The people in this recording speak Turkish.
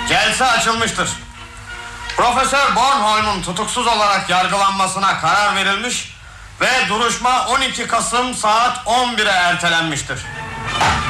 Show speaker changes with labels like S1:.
S1: Celse açılmıştır. Profesör Bornholm'un tutuksuz olarak yargılanmasına karar verilmiş ve duruşma 12 Kasım saat 11'e ertelenmiştir.